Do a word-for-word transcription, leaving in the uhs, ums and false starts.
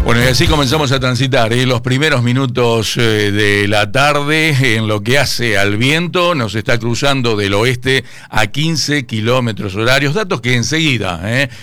Bueno, y así comenzamos a transitar ¿eh? los primeros minutos eh, de la tarde en lo que hace al viento. Nos está cruzando del oeste a quince kilómetros horarios, datos que enseguida, ¿eh?